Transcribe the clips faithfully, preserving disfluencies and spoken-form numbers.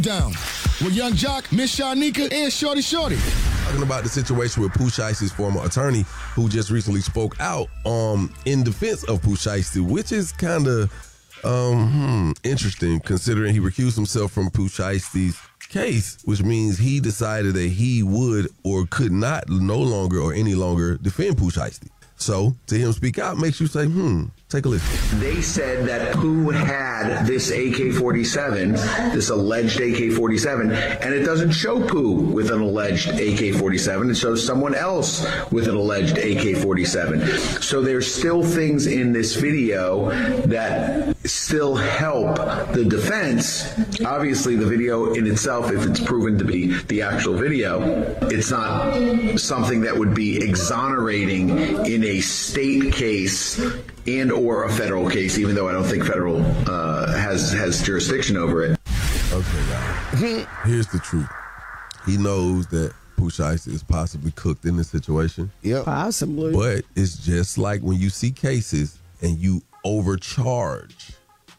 Down with Young Jock, Miss Shanika, and Shorty Shorty. Talking about the situation with Pooh Shiesty's former attorney, who just recently spoke out um, in defense of Pooh Shiesty, which is kind of um, hmm, interesting considering he recused himself from Pooh Shiesty's case, which means he decided that he would or could not no longer or any longer defend Pooh Shiesty. So to him speak out makes you say, hmm, take a listen. They said that Pooh had this A K forty-seven, this alleged A K forty-seven, and it doesn't show Pooh with an alleged A K forty-seven. It shows someone else with an alleged A K forty-seven. So there's still things in this video that still help the defense. Obviously, the video in itself, if it's proven to be the actual video, it's not something that would be exonerating in a state case and or a federal case, even though I don't think federal uh, has has jurisdiction over it. Okay, guys. Here's the truth. He knows that Pooh Shiesty is possibly cooked in this situation. Yep. Possibly. But it's just like when you see cases and you overcharge.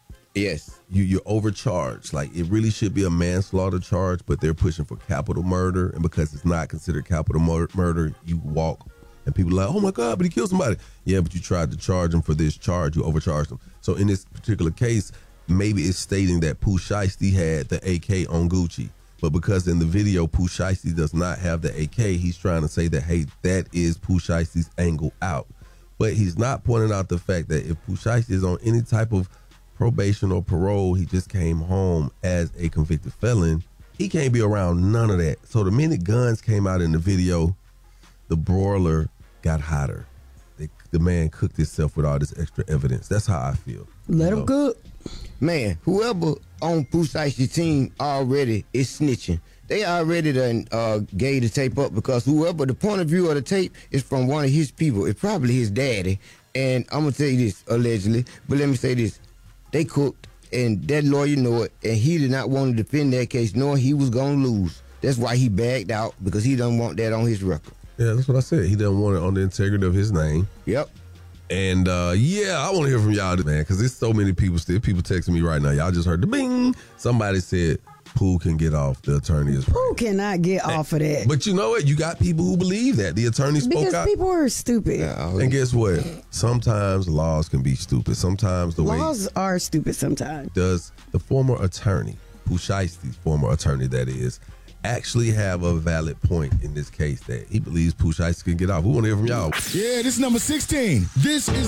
Yes. You, you're overcharged. Like, it really should be a manslaughter charge, but they're pushing for capital murder. And because it's not considered capital mur- murder, you walk. And people are like, oh, my God, but he killed somebody. Yeah, but you tried to charge him for this charge. You overcharged him. So in this particular case, maybe it's stating that Pooh Shiesty had the A K on Gucci. But because in the video, Pooh Shiesty does not have the A K, he's trying to say that, hey, that is Pooh Shiesty's angle out. But he's not pointing out the fact that if Pooh Shiesty is on any type of probation or parole, he just came home as a convicted felon, he can't be around none of that. So the minute guns came out in the video, the broiler got hotter. The, the man cooked himself with all this extra evidence. That's how I feel. Let you him know? cook. Man, whoever on Pooh Shiesty's team already is snitching. They already done uh, gave the tape up because whoever, the point of view of the tape is from one of his people. It's probably his daddy. And I'm going to tell you this, allegedly, but let me say this. They cooked, and that lawyer know it, and he did not want to defend that case knowing he was going to lose. That's why he backed out, because he doesn't want that on his record. Yeah, that's what I said. He doesn't want it on the integrity of his name. Yep. And, uh, yeah, I want to hear from y'all, man, because there's so many people still. People texting me right now. Y'all just heard the bing. Somebody said Pooh can get off. The attorney is Pooh cannot get and, off of that. But you know what? You got people who believe that. The attorney spoke because out. Because people are stupid. Yeah, and guess what? Sometimes laws can be stupid. Sometimes the laws way... Laws are stupid sometimes. Does the former attorney, Pooh Shiesty's former attorney, that is, actually have a valid point in this case that he believes Pooh Shiesty can get off? We want to hear from y'all. Yeah, this is number sixteen. This is